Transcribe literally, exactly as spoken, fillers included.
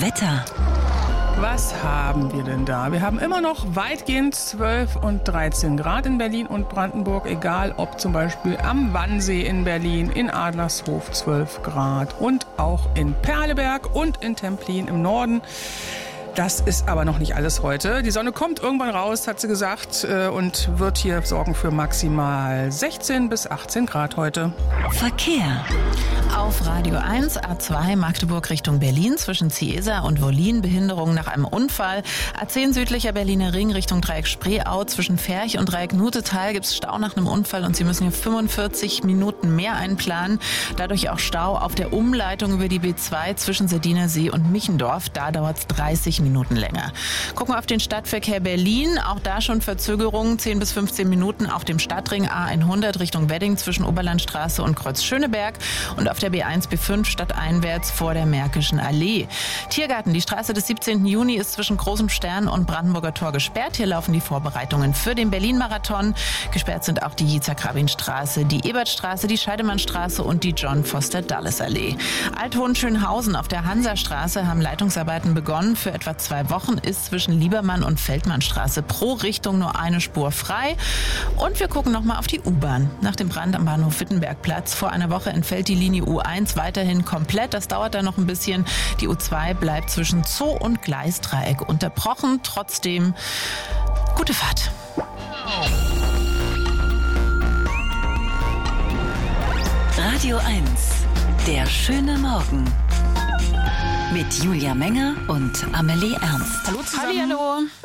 Wetter. Was haben wir denn da? Wir haben immer noch weitgehend zwölf und dreizehn Grad in Berlin und Brandenburg, egal ob zum Beispiel am Wannsee in Berlin, in Adlershof zwölf Grad und auch in Perleberg und in Templin im Norden. Das ist aber noch nicht alles heute. Die Sonne kommt irgendwann raus, hat sie gesagt, und wird hier sorgen für maximal sechzehn bis achtzehn Grad heute. Verkehr. Auf Radio eins, A zwei Magdeburg Richtung Berlin zwischen Ciesa und Wollin. Behinderung nach einem Unfall. A zehn südlicher Berliner Ring Richtung Dreieck Spreeau. Zwischen Ferch und Dreieck Nutetal gibt es Stau nach einem Unfall und Sie müssen hier fünfundvierzig Minuten mehr einplanen. Dadurch auch Stau auf der Umleitung über die B zwei zwischen Sardiner See und Michendorf. Da dauert es dreißig Minuten länger. Gucken wir auf den Stadtverkehr Berlin. Auch da schon Verzögerungen, zehn bis fünfzehn Minuten auf dem Stadtring A hundert Richtung Wedding zwischen Oberlandstraße und Kreuz Schöneberg und auf der B eins B fünf stadteinwärts vor der Märkischen Allee. Tiergarten, die Straße des siebzehnten Juni ist zwischen Großem Stern und Brandenburger Tor gesperrt. Hier laufen die Vorbereitungen für den Berlin-Marathon. Gesperrt sind auch die Yitzhak-Rabin-Straße, die Ebertstraße, die Scheidemannstraße und die John-Foster-Dulles-Allee. Althohenschönhausen auf der Hansastraße haben Leitungsarbeiten begonnen. Für etwa zwei Wochen ist zwischen Liebermann und Feldmannstraße pro Richtung nur eine Spur frei. Und wir gucken nochmal auf die U-Bahn. Nach dem Brand am Bahnhof Wittenbergplatz vor einer Woche entfällt die Linie U eins weiterhin komplett. Das dauert dann noch ein bisschen. Die U zwei bleibt zwischen Zoo und Gleisdreieck unterbrochen. Trotzdem gute Fahrt. Radio eins, der schöne Morgen. Mit Julia Menger und Amelie Ernst. Hallo zusammen. Hallo.